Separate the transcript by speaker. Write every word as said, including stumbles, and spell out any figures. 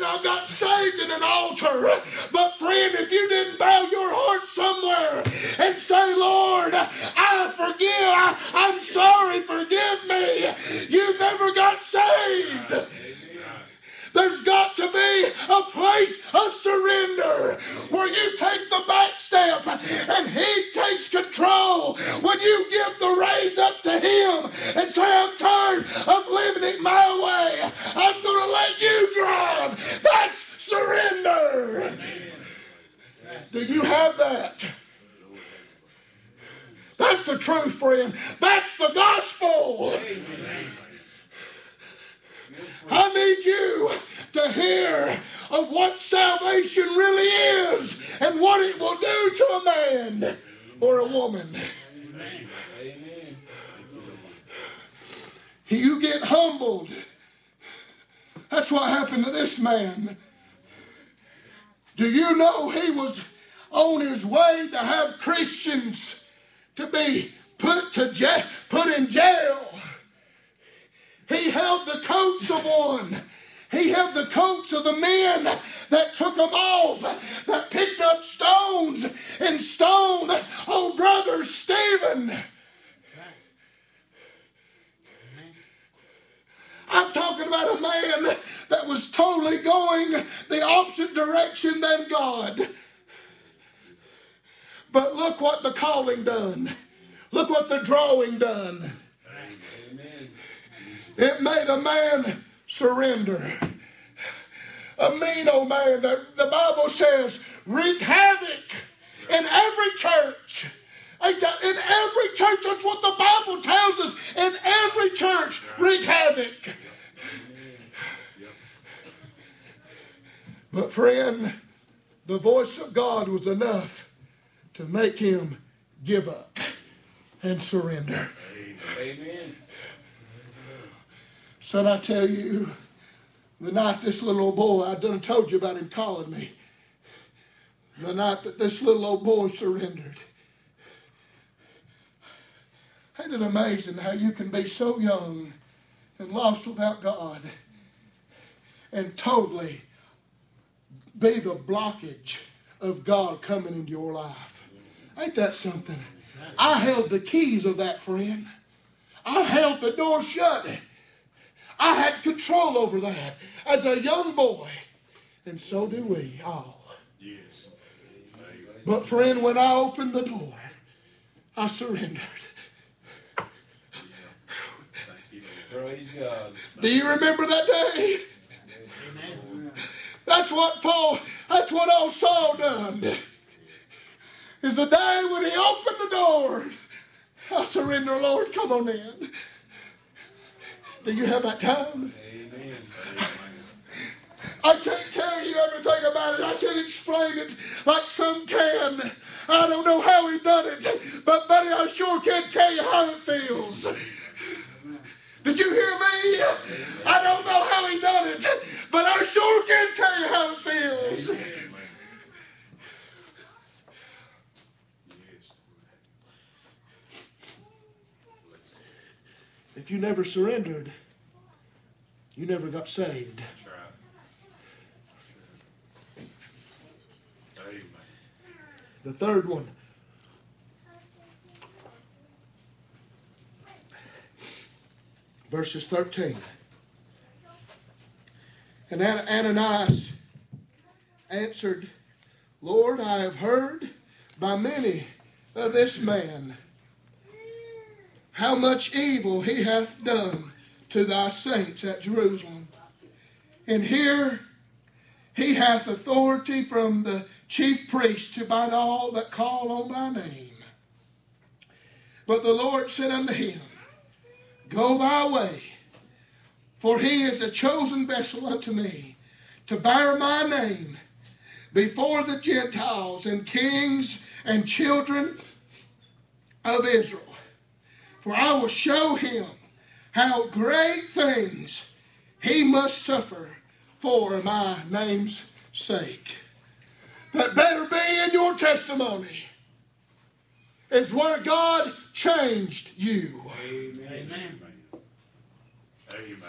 Speaker 1: I got saved in an altar. But friend, if you didn't bow your heart somewhere and say, Lord, I forgive, I, I'm sorry, forgive me, you never got saved. There's got to be a place of surrender where you take the back step and He takes control. When you give the reins up to Him and say, I'm tired of living it my way, I'm going to let you drive. That's surrender. Do you have that? That's the truth, friend. That's the gospel. I need you to hear of what salvation really is and what it will do to a man or a woman. Amen. You get humbled. That's what happened to this man. Do you know he was on his way to have Christians to be put to jail, put in jail? He held the coats of one. He held the coats of the men that took them off, that picked up stones and stoned old brother Stephen. I'm talking about a man that was totally going the opposite direction than God. But look what the calling done. Look what the drawing done. It made a man surrender. A mean old man that the Bible says wreak havoc in every church. In every church, that's what the Bible tells us. In every church, wreak havoc. But friend, the voice of God was enough to make him give up and surrender. Amen. Son, I tell you, the night this little old boy, I done told you about him calling me. The night that this little old boy surrendered. Ain't it amazing how you can be so young and lost without God and totally be the blockage of God coming into your life? Ain't that something? I held the keys of that, friend. I held the door shut. I had control over that as a young boy. And so do we all. Yes. But friend, when I opened the door, I surrendered.
Speaker 2: Praise God.
Speaker 1: Do you remember that day? Amen. That's what Paul, that's what old Saul done. Is the day when he opened the door. I surrender, Lord, come on in. Do you have that time? Amen. I can't tell you everything about it. I can't explain it like some can. I don't know how he done it. But buddy, I sure can tell you how it feels. Did you hear me? I don't know how he done it. But I sure can tell you how it feels. If you never surrendered, you never got saved.
Speaker 2: That's right. Amen.
Speaker 1: The third one. Verses thirteen. And Ananias answered, Lord, I have heard by many of this man how much evil he hath done to thy saints at Jerusalem. And here he hath authority from the chief priest to bind all that call on thy name. But the Lord said unto him, Go thy way, for he is a chosen vessel unto me, to bear my name before the Gentiles and kings and children of Israel. For I will show him how great things he must suffer for my name's sake. That better be in your testimony. Is where God changed you.
Speaker 2: Amen. Amen. Amen.